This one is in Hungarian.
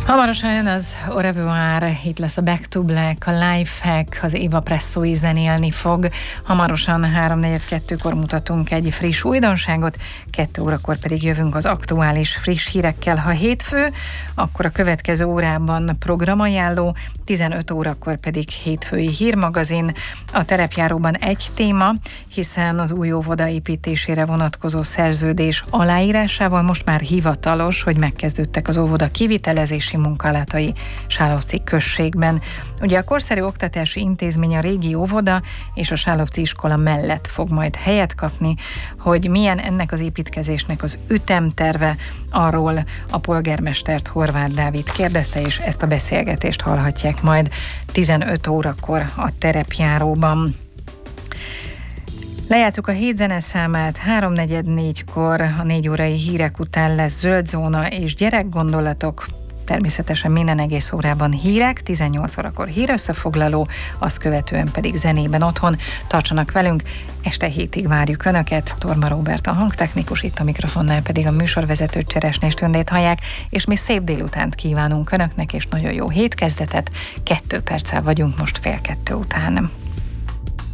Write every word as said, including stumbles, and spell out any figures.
Hamarosan jön az Au revoir, itt lesz a Back to Black, a Lifehack, az Eva Presso is zenélni fog. Hamarosan három negyven kettőkor mutatunk egy friss újdonságot, kettő órakor pedig jövünk az aktuális friss hírekkel. Ha hétfő, akkor a következő órában programajánló, tizenöt órakor pedig hétfői hírmagazin. A terepjáróban egy téma, hiszen az új óvoda építésére vonatkozó szerződés aláírásával most már hivatalos, hogy megkezdődtek az óvoda kivitelezési munkálatai Sálovci községben. Ugye a korszerű oktatási intézmény, a régi óvoda és a Sálovci iskola mellett fog majd helyet kapni, hogy milyen ennek az építkezésnek az ütemterve, arról a polgármestert, Horváth Dávid kérdezte, és ezt a beszélgetést hallhatják majd tizenöt órakor a terepjáróban. Lejátszuk a hét zeneszámát, három negyven négykor a négy órai hírek után lesz zöld zóna és gyerekgondolatok, természetesen minden egész órában hírek, tizennyolc órakor hírösszefoglaló, azt követően pedig zenében otthon. Tartsanak velünk, este hétig várjuk Önöket, Torma Róbert a hangtechnikus, itt a mikrofonnál pedig a műsorvezető Cseresnés Tündét hallják, és mi szép délutánt kívánunk Önöknek, és nagyon jó hétkezdetet, kettő perccel vagyunk most fél kettő után.